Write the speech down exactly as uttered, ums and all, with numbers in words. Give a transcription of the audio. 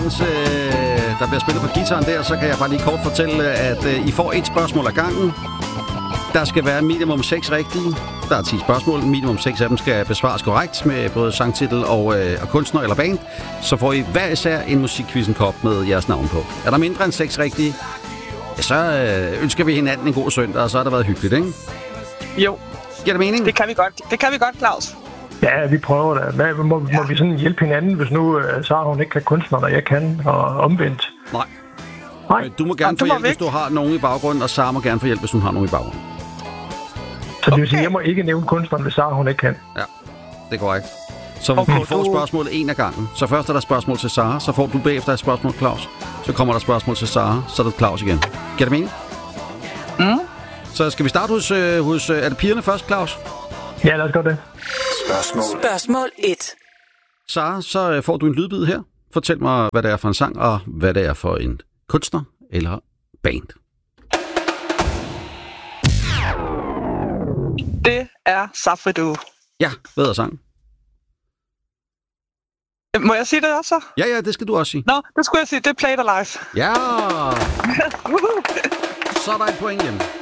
Mens øh, der bliver spillet på guitaren der, så kan jeg bare lige kort fortælle, at øh, I får et spørgsmål ad gangen. Der skal være minimum seks rigtige. Der er ti spørgsmål. Minimum seks af dem skal besvares korrekt med både sangtitel og, øh, og kunstner eller band. Så får I hver især en musikquizzen-kop med jeres navn på. Er der mindre end seks rigtige, så øh, ønsker vi hinanden en god søndag, og så har det været hyggeligt, ikke? Jo. Giver det mening? Det kan vi godt, det kan vi godt, Claus. Ja, vi prøver det. Hvad, må, ja. må vi sådan hjælpe hinanden, hvis nu uh, Sara hun ikke kan kunstneren, og jeg kan, og omvendt? Nej. Nej. Du må gerne få hjælp, hvis du har nogen i baggrunden, og Sara må gerne få hjælp, hvis hun har nogen i baggrunden. Så det vil sige, at jeg må ikke nævne kunstneren, hvis Sara hun ikke kan? Ja, det er korrekt. Så okay, vi får du... spørgsmålet en af gangen. Så først er der spørgsmål til Sara, så får du bagefter et spørgsmål, Claus. Så kommer der spørgsmål til Sara, så er det Claus igen. Giver det mening? Mm. Så skal vi starte hos, øh, hos øh, er det pigerne først, Claus? Ja, lad os gøre det. Spørgsmål. Spørgsmål et. Sara, så øh, får du en lydbid her. Fortæl mig, hvad det er for en sang, og hvad det er for en kunstner eller band. Det er Safridu. Ja, hvad er sangen? Må jeg sige det også? Ja, ja, det skal du også sige. Nå, det skulle jeg sige. Det er Play It Alive. Ja! Så er der et point hjemme.